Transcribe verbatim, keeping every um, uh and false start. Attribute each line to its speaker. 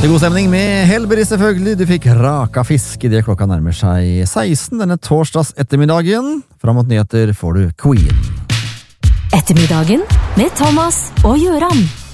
Speaker 1: I god stemning med Helberg selvfølgelig. Du fikk Raka fisk I det klokka nærmer seg seksten denne torsdags ettermiddagen. Fram mot nyheter får du Queen.
Speaker 2: Ettermiddagen med Thomas og Jøran.